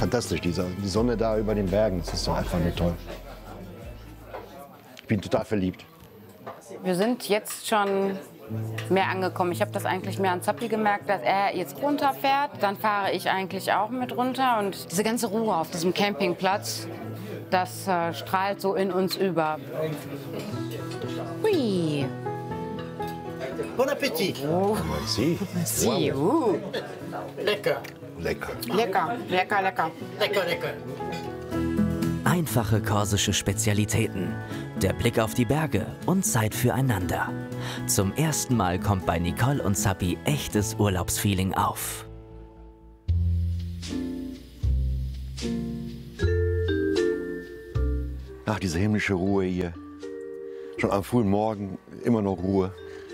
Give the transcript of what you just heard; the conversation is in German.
fantastisch, die Sonne da über den Bergen, das ist doch einfach nur toll. Ich bin total verliebt. Wir sind jetzt schon mehr angekommen. Ich habe das eigentlich mehr an Zappi gemerkt, dass er jetzt runterfährt. Dann fahre ich eigentlich auch mit runter. Und diese ganze Ruhe auf diesem Campingplatz, das strahlt so in uns über. Hui. Bon Appetit. Oh. Sie? Sie, Lecker. Lecker. Lecker, lecker, lecker. Lecker, lecker. Einfache korsische Spezialitäten, der Blick auf die Berge und Zeit füreinander. Zum ersten Mal kommt bei Nicole und Zappi echtes Urlaubsfeeling auf. Ach, diese himmlische Ruhe hier. Schon am frühen Morgen immer noch Ruhe.